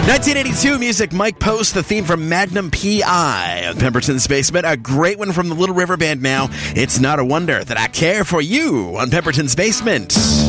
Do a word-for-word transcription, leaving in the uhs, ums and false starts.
nineteen eighty-two music, Mike Post, the theme from Magnum P I on Pemberton's Basement. A great one from the Little River Band now. It's not a wonder that I care for you on Pemberton's Basement.